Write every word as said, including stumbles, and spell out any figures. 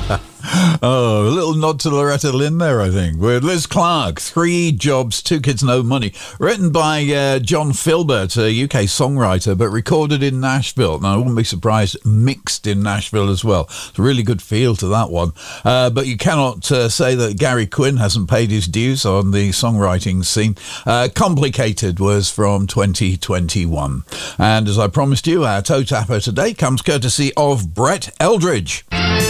Oh, a little nod to Loretta Lynn there, I think. With Liz Clark, Three Jobs, Two Kids, No Money. Written by uh, John Filbert, a U K songwriter, but recorded in Nashville. Now, I wouldn't be surprised, mixed in Nashville as well. It's a really good feel to that one. Uh, but you cannot uh, say that Gary Quinn hasn't paid his dues on the songwriting scene. Uh, Complicated was from twenty twenty-one. And as I promised you, our toe tapper today comes courtesy of Brett Eldridge.